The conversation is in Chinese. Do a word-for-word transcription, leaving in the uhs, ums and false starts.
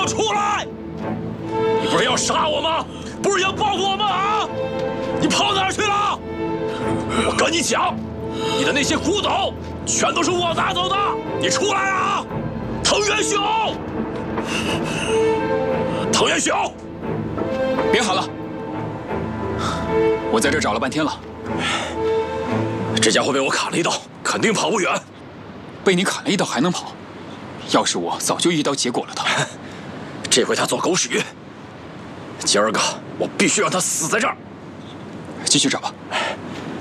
我出来！你不是要杀我吗？不是要报复我吗？啊！你跑哪儿去了？我跟你讲，你的那些古董全都是我拿走的！你出来啊！藤原雄，藤原雄， 别喊了！我在这找了半天了， 这家伙被我砍了一刀，肯定跑不远。 被你砍了一刀还能跑？要是我，早就一刀结果了他。 这回他做狗屎，今儿个我必须让他死在这儿。 继续找吧。